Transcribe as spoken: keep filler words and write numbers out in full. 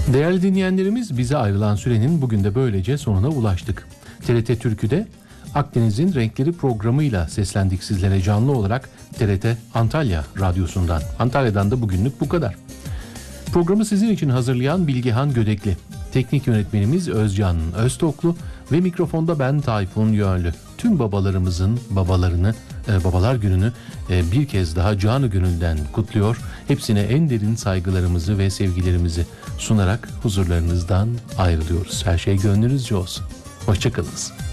Değerli dinleyenlerimiz, bize ayrılan sürenin bugün de böylece sonuna ulaştık. T R T Türkü'de Akdeniz'in Renkleri programıyla seslendik sizlere canlı olarak T R T Antalya Radyosu'ndan. Antalya'dan da bugünlük bu kadar. Programı sizin için hazırlayan Bilgehan Gödekli, teknik yönetmenimiz Özcan Öztoklu ve mikrofonda ben Tayfun Yönlü. Tüm babalarımızın babalarını, e, babalar gününü e, bir kez daha canı gönülden kutluyor. Hepsine en derin saygılarımızı ve sevgilerimizi sunarak huzurlarınızdan ayrılıyoruz. Her şey gönlünüzce olsun. Hoşçakalınız.